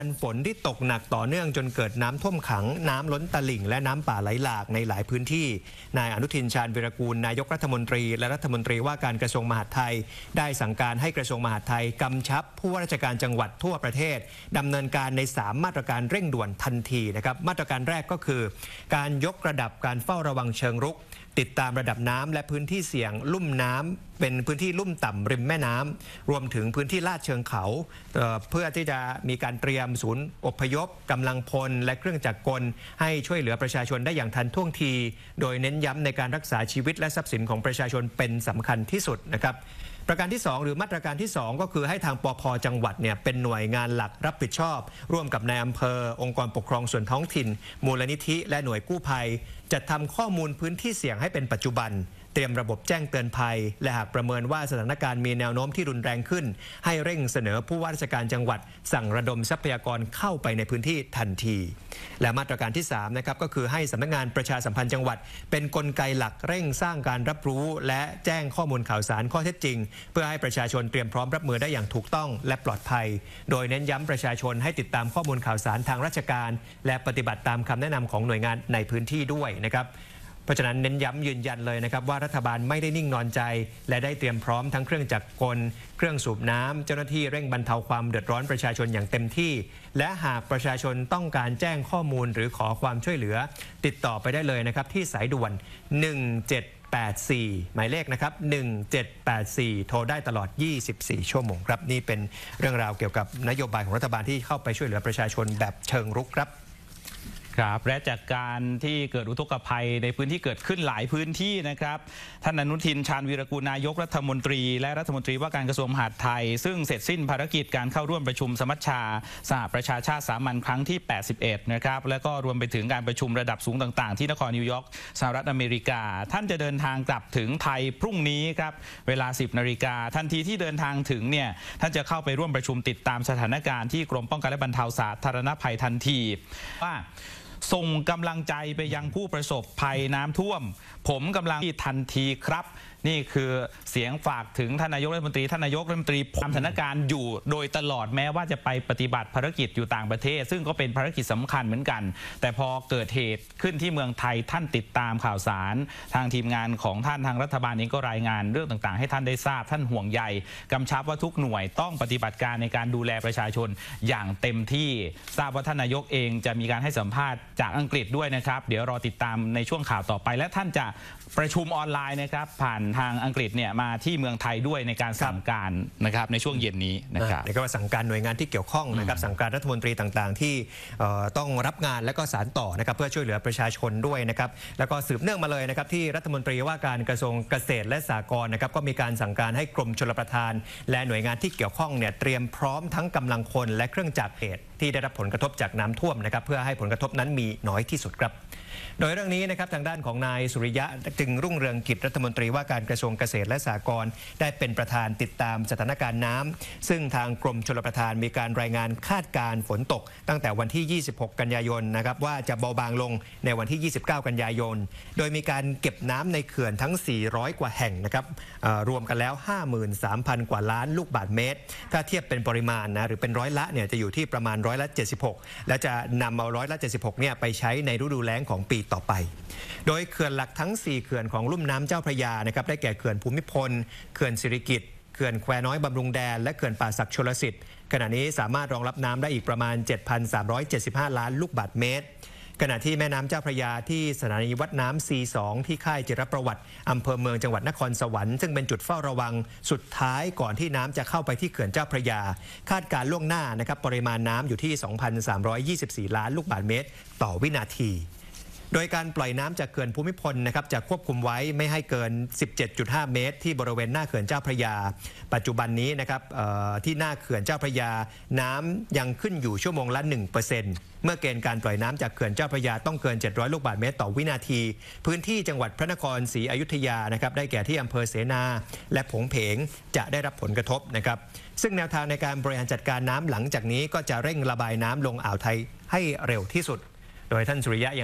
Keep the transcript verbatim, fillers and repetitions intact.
ฝนที่ตกหนักต่อเนื่องจนเกิดน้ำท่วมขังน้ำล้นตลิ่งและน้ำป่าไหลหลากในหลายพื้นที่นายอนุทินชาญวีรกูลนายกรัฐมนตรีและรัฐมนตรีว่าการกระทรวงมหาดไทยได้สั่งการให้กระทรวงมหาดไทยกำชับผู้ว่าราชการจังหวัดทั่วประเทศดำเนินการในสามมาตรการเร่งด่วนทันทีนะครับมาตรการแรกก็คือการยกระดับการเฝ้าระวังเชิงรุกติดตามระดับน้ำและพื้นที่เสี่ยงลุ่มน้ำเป็นพื้นที่ลุ่มต่ำริมแม่น้ำรวมถึงพื้นที่ลาดเชิงเขาเอ่อเพื่อที่จะมีการเตรียมศูนย์อพยพกำลังพลและเครื่องจักรกลให้ช่วยเหลือประชาชนได้อย่างทันท่วงทีโดยเน้นย้ำในการรักษาชีวิตและทรัพย์สินของประชาชนเป็นสำคัญที่สุดนะครับประการที่สองหรือมาตรการที่สองก็คือให้ทางปภ.จังหวัดเนี่ยเป็นหน่วยงานหลักรับผิดชอบร่วมกับนายอำเภอองค์กรปกครองส่วนท้องถิ่นมูลนิธิและหน่วยกู้ภัยจัดทำข้อมูลพื้นที่เสี่ยงให้เป็นปัจจุบันเตรียมระบบแจ้งเตือนภัยและหากประเมินว่าสถานการณ์มีแนวโน้มที่รุนแรงขึ้นให้เร่งเสนอผู้ว่าราชการจังหวัดสั่งระดมทรัพยากรเข้าไปในพื้นที่ทันทีและมาตรการที่สามนะครับก็คือให้สำนักงานประชาสัมพันธ์จังหวัดเป็นกลไกหลักเร่งสร้างการรับรู้และแจ้งข้อมูลข่าวสารข้อเท็จจริงเพื่อให้ประชาชนเตรียมพร้อมรับมือได้อย่างถูกต้องและปลอดภัยโดยเน้นย้ำประชาชนให้ติดตามข้อมูลข่าวสารทางราชการและปฏิบัติตามคำแนะนำของหน่วยงานในพื้นที่ด้วยนะครับเพราะฉะนั้นเน้นย้ำยืนยันเลยนะครับว่ารัฐบาลไม่ได้นิ่งนอนใจและได้เตรียมพร้อมทั้งเครื่องจักรกลเครื่องสูบน้ำเจ้าหน้าที่เร่งบรรเทาความเดือดร้อนประชาชนอย่างเต็มที่และหากประชาชนต้องการแจ้งข้อมูลหรือขอความช่วยเหลือติดต่อไปได้เลยนะครับที่สายด่วนหนึ่งเจ็ดแปดสี่หมายเลขนะครับหนึ่งเจ็ดแปดสี่โทรได้ตลอดยี่สิบสี่ชั่วโมงครับนี่เป็นเรื่องราวเกี่ยวกับนโยบายของรัฐบาลที่เข้าไปช่วยเหลือประชาชนแบบเชิงรุกครับครับและจากการที่เกิดอุทกภัยในพื้นที่เกิดขึ้นหลายพื้นที่นะครับท่านอนุทินชาญวีรกูลนายกรัฐมนตรีและรัฐมนตรีว่าการกระทรวงมหาดไทยซึ่งเสร็จสิ้นภารกิจการเข้าร่วมประชุมสมัชชาสหประชาชาติสามัญครั้งที่แปดสิบเอ็ดนะครับแล้วก็รวมไปถึงการประชุมระดับสูงต่างๆที่นครนิวยอร์กสหรัฐอเมริกาท่านจะเดินทางกลับถึงไทยพรุ่งนี้ครับเวลาสิบนาฬิกาทันทีที่เดินทางถึงเนี่ยท่านจะเข้าไปร่วมประชุมติดตามสถานการณ์ที่กรมป้องกันและบรรเทาสาธารณภัยทันทีว่าส่งกำลังใจไปยังผู้ประสบภัยน้ำท่วมผมกำลังที่ทันทีครับนี่คือเสียงฝากถึงท่านนายกรัฐมนตรีท่านนายกรัฐมนตรีตามสถานการณ์อยู่โดยตลอดแม้ว่าจะไปปฏิบัติภารกิจอยู่ต่างประเทศซึ่งก็เป็นภารกิจสำคัญเหมือนกันแต่พอเกิดเหตุขึ้นที่เมืองไทยท่านติดตามข่าวสารทางทีมงานของท่านทางรัฐบาลเองก็รายงานเรื่องต่างๆให้ท่านได้ทราบท่านห่วงใยกำชับว่าทุกหน่วยต้องปฏิบัติการในการดูแลประชาชนอย่างเต็มที่ทราบว่าท่านนายกเองจะมีการให้สัมภาษณ์จากอังกฤษด้วยนะครับเดี๋ยวรอติดตามในช่วงข่าวต่อไปและท่านจะประชุมออนไลน์นะครับผ่านทางอังกฤษเนี่ยมาที่เมืองไทยด้วยในการสั่งการนะครับในช่วงเย็นนี้นะครับนี่ก็สั่งการหน่วยงานที่เกี่ยวข้องนะครับสั่งการรัฐมนตรีต่างๆที่ต้องรับงานและก็สานต่อนะครับเพื่อช่วยเหลือประชาชนด้วยนะครับแล้วก็สืบเนื่องมาเลยนะครับที่รัฐมนตรีว่าการกระทรวงเกษตรและสหกรณ์นะครับก็มีการสั่งการให้กรมชลประทานและหน่วยงานที่เกี่ยวข้องเนี่ยเตรียมพร้อมทั้งกำลังคนและเครื่องจักรเหตุที่ได้รับผลกระทบจากน้ำท่วมนะครับเพื่อให้ผลกระทบนั้นมีน้อยที่สุดครับโดยเรื่องนี้นะครับทางด้านของนายสุริยะจึงรุ่งเรืองกิจรัฐมนตรีว่าการกระทรวงเกษตรและสหกรณ์ได้เป็นประธานติดตามสถานการณ์น้ำซึ่งทางกรมชลประทานมีการรายงานคาดการณ์ฝนตกตั้งแต่วันที่ยี่สิบหกกันยายนนะครับว่าจะเบาบางลงในวันที่ยี่สิบเก้ากันยายนโดยมีการเก็บน้ำในเขื่อนทั้งสี่ร้อยกว่าแห่งนะครับรวมกันแล้ว ห้าหมื่นสามพัน กว่าล้านลูกบาศก์เมตรถ้าเทียบเป็นปริมาณนะหรือเป็นร้อยละเนี่ยจะอยู่ที่ประมาณร้อยละเจ็ดสิบหกและจะนำเอาร้อยละเจ็ดสิบหกเนี่ยไปใช้ในฤดูแล้งของปีต่อไปโดยเขื่อนหลักทั้งสี่เขื่อนของลุ่มน้ำเจ้าพระยานะครับได้แก่เขื่อนภูมิพลเขื่อนสิริกิติ์เขื่อนแควน้อยบำรุงแดนและเขื่อนป่าสักชลสิทธิ์ขณะนี้สามารถรองรับน้ำได้อีกประมาณ เจ็ดพันสามร้อยเจ็ดสิบห้า ล้านลูกบาศก์เมตรขณะที่แม่น้ำเจ้าพระยาที่สถานีวัดน้ำ ซี สอง ที่ค่ายจิรประวัติอำเภอเมืองจังหวัดนครสวรรค์ซึ่งเป็นจุดเฝ้าระวังสุดท้ายก่อนที่น้ำจะเข้าไปที่เขื่อนเจ้าพระยาคาดการล่วงหน้านะครับปริมาณน้ำอยู่ที่ สองพันสามร้อยยี่สิบสี่ ล้านลูกบาศก์เมตรต่อวินาทีโดยการปล่อยน้ำจากเขื่อนภูมิพลนะครับจะควบคุมไว้ไม่ให้เกิน สิบเจ็ดจุดห้า เมตรที่บริเวณหน้าเขื่อนเจ้าพระยาปัจจุบันนี้นะครับที่หน้าเขื่อนเจ้าพระยาน้ำยังขึ้นอยู่ชั่วโมงละ หนึ่งเปอร์เซ็นต์ เมื่อเกณฑ์การปล่อยน้ำจากเขื่อนเจ้าพระยาต้องเกินเจ็ดร้อยลูกบาศก์เมตรต่อวินาทีพื้นที่จังหวัดพระนครศรีอยุธยานะครับได้แก่ที่อำเภอเสนาและผงเพงจะได้รับผลกระทบนะครับซึ่งแนวทางในการบริหารจัดการน้ำหลังจากนี้ก็จะเร่งระบายน้ำลงอ่าวไทยให้เร็วที่สุดโดยท่านสุริยะ